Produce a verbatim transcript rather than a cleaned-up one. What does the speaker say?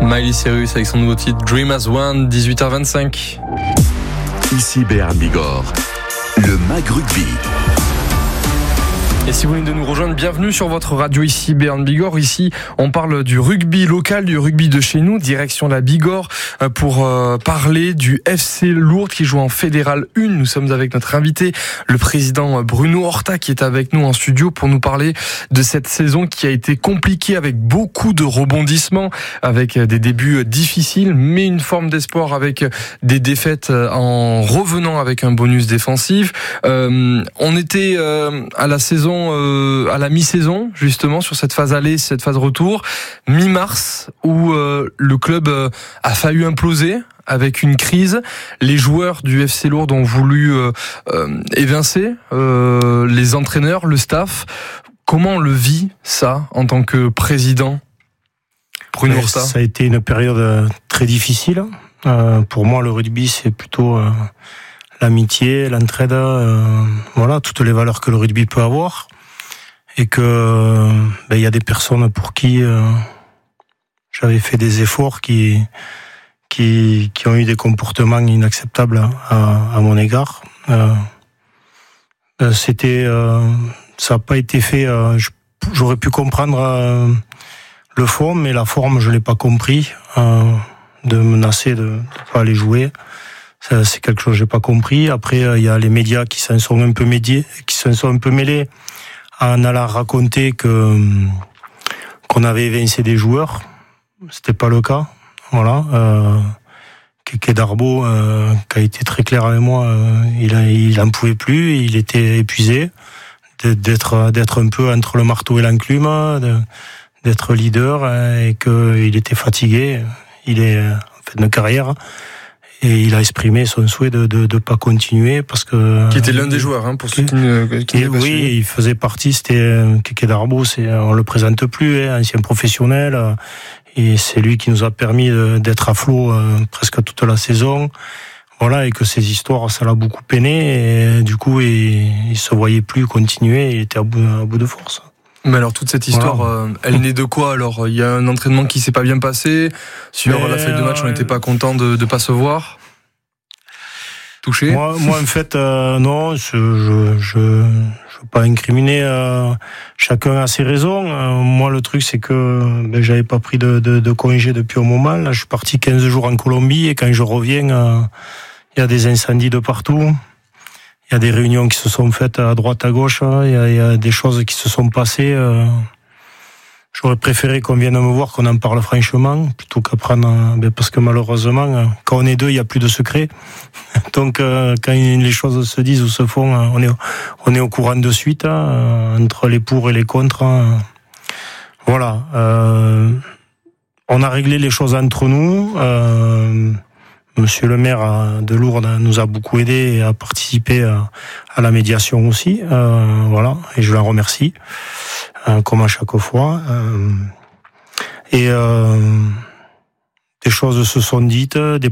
Miley Cyrus avec son nouveau titre Dream as One, dix-huit heures vingt-cinq. Ici Béarn Bigorre, le Mag Rugby. Et si vous venez de nous rejoindre, bienvenue sur votre radio ici Béarn Bigorre. Ici, on parle du rugby local, du rugby de chez nous, direction la Bigorre, pour euh, parler du F C Lourdes qui joue en Fédéral un. Nous sommes avec notre invité, le président Bruno Horta, qui est avec nous en studio pour nous parler de cette saison qui a été compliquée avec beaucoup de rebondissements, avec des débuts difficiles, mais une forme d'espoir avec des défaites en revenant avec un bonus défensif. Euh, on était euh, à la saison Euh, à la mi-saison justement sur cette phase aller, cette phase retour, mi-mars où euh, le club euh, a failli imploser avec une crise. Les joueurs du F C Lourdes ont voulu euh, euh, évincer euh, les entraîneurs, le staff. Comment on le vit ça en tant que président, Bruno Horta ? Ça a été une période très difficile. Euh, pour moi, le rugby, c'est plutôt euh, l'amitié, l'entraide, euh, voilà, toutes les valeurs que le rugby peut avoir. Et que ben, y a des personnes pour qui euh, j'avais fait des efforts qui, qui, qui ont eu des comportements inacceptables à, à mon égard. Euh, c'était, euh, ça n'a pas été fait. Euh, j'aurais pu comprendre euh, le fond, mais la forme, je l'ai pas compris. Euh, de menacer de ne pas aller jouer. Ça, c'est quelque chose que j'ai pas compris. Après, il euh, y a les médias qui s'en sont un peu médiés, qui s'en sont un peu mêlés en allant raconter que qu'on avait évincé des joueurs. C'était pas le cas. Voilà. Euh, Kéké Darbo, euh, qui a été très clair avec moi, euh, il, a, il en pouvait plus, il était épuisé d'être d'être un peu entre le marteau et l'enclume, de, d'être leader, et qu'il était fatigué. Il est en fait une carrière. Et il a exprimé son souhait de de, de pas continuer parce que qui était l'un des joueurs, hein, pour ceux qui ne qui et, oui, suivi. Il faisait partie. C'était Kéké Darbo, c'est on le présente plus, hein, ancien professionnel, et c'est lui qui nous a permis de, d'être à flot euh, presque toute la saison. Voilà, et que ces histoires, ça l'a beaucoup peiné, et du coup, il, il se voyait plus continuer. Il était à bout, à bout de force. Mais alors toute cette histoire, voilà. euh, elle naît de quoi? Alors il y a un entraînement qui s'est pas bien passé. Sur Mais la feuille de match, euh, on n'était pas content de de pas se voir. Touché. Moi, moi en fait, euh, non, je je je, je veux pas incriminer. Euh, chacun a ses raisons. Euh, moi, le truc, c'est que ben, j'avais pas pris de, de de congé depuis un moment. Là, je suis parti quinze jours en Colombie, et quand je reviens, il euh, y a des incendies de partout. Il y a des réunions qui se sont faites à droite, à gauche. Il y a, il y a des choses qui se sont passées. Euh, j'aurais préféré qu'on vienne me voir, qu'on en parle franchement, plutôt qu'apprendre. Ben parce que malheureusement, quand on est deux, il n'y a plus de secret. Donc, euh, quand les choses se disent ou se font, on est, on est au courant de suite, hein, entre les pour et les contre. Hein. Voilà. Euh, on a réglé les choses entre nous. Euh, Monsieur le maire de Lourdes nous a beaucoup aidé et a participé à, à la médiation aussi. Euh, voilà, et je l'en remercie, euh, comme à chaque fois. Euh, et euh, des choses se sont dites, des